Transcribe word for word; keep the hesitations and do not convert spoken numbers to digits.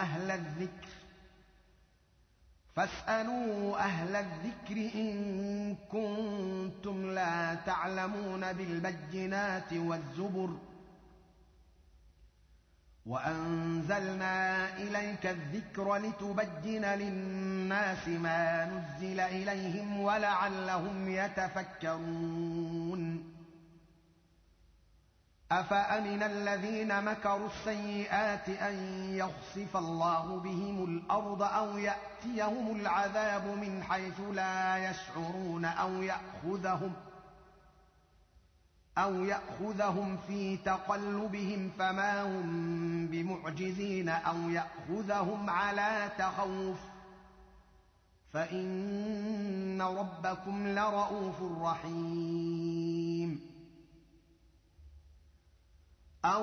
أهل الذكر فاسألوا أهل الذكر إن كنتم لا تعلمون بالبينات والزبر وأنزلنا إليك الذكر لتبين للناس ما نزل إليهم ولعلهم يتفكرون أفأمن الذين مكروا السيئات أن يخسف الله بهم الأرض أو يأتيهم العذاب من حيث لا يشعرون أو يأخذهم أو يأخذهم في تقلبهم فما هم بمعجزين أو يأخذهم على تخوف فإن ربكم لرءوف رحيم